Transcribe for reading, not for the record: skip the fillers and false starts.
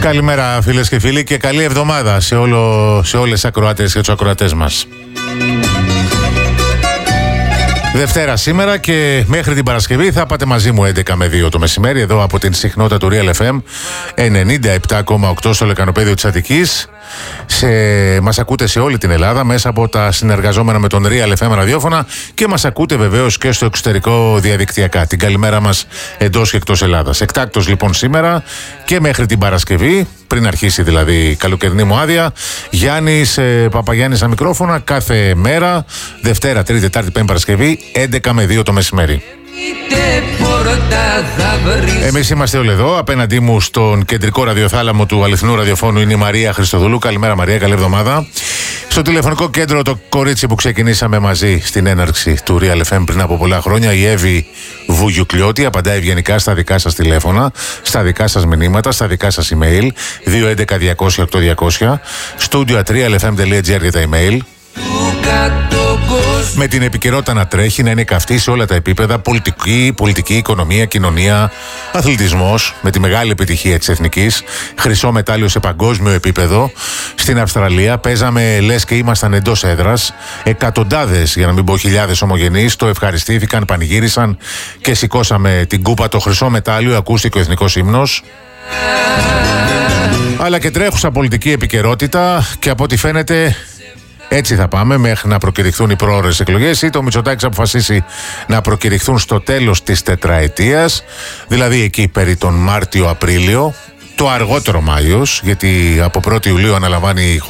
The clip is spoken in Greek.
Καλημέρα φίλες και φίλοι και καλή εβδομάδα σε όλες τις ακροάτες και τους ακροατές μας. Δευτέρα σήμερα και μέχρι την Παρασκευή θα πάτε μαζί μου 11 με 2 το μεσημέρι εδώ από την συχνότητα του Real FM 97,8 στο λεκανοπέδιο της Αττικής. Μας ακούτε σε όλη την Ελλάδα μέσα από τα συνεργαζόμενα με τον Real FM ραδιόφωνα και μας ακούτε βεβαίως και στο εξωτερικό διαδικτυακά. Την καλημέρα μας εντός και εκτός Ελλάδας. Εκτάκτος λοιπόν σήμερα και μέχρι την Παρασκευή, πριν αρχίσει δηλαδή η καλοκαιρινή μου άδεια, Γιάννης Παπαγιάννης στα μικρόφωνα κάθε μέρα, Δευτέρα, Τρίτη, Τετάρτη, Πέμπτη, Παρασκευή, 11 με 2 το μεσημέρι. Εμείς είμαστε όλοι εδώ. Απέναντί μου στον κεντρικό ραδιοθάλαμο του αληθινού ραδιοφώνου είναι η Μαρία Χριστοδούλου. Καλημέρα Μαρία, καλή εβδομάδα. Στο τηλεφωνικό κέντρο το κορίτσι που ξεκινήσαμε μαζί στην έναρξη του Real FM πριν από πολλά χρόνια, η Εύη Βουγιουκλιώτη, απαντάει ευγενικά στα δικά σας τηλέφωνα, στα δικά σας μηνύματα, στα δικά σας email 211-200-8200, studio@realfm.gr για τα email. Με την επικαιρότητα να τρέχει, να είναι καυτή σε όλα τα επίπεδα, πολιτική, οικονομία, κοινωνία, αθλητισμός, με τη μεγάλη επιτυχία της Εθνικής, χρυσό μετάλλιο σε παγκόσμιο επίπεδο. Στην Αυστραλία παίζαμε λες και ήμασταν εντός έδρας. Εκατοντάδες, για να μην πω χιλιάδες ομογενείς, το ευχαριστήθηκαν, πανηγύρισαν και σηκώσαμε την κούπα, το χρυσό μετάλλιο, ακούστηκε ο εθνικός ύμνος. Αλλά και τρέχουσα πολιτική επικαιρότητα και από ό,τι φαίνεται έτσι θα πάμε μέχρι να προκηρυχθούν οι πρόορες εκλογές, ή το Μητσοτάκης αποφασίσει να προκηρυχθούν στο τέλος της τετραετίας, δηλαδή εκεί περί τον Μάρτιο-Απρίλιο, το αργότερο Μάιος, γιατί από 1η Ιουλίου αναλαμβάνει η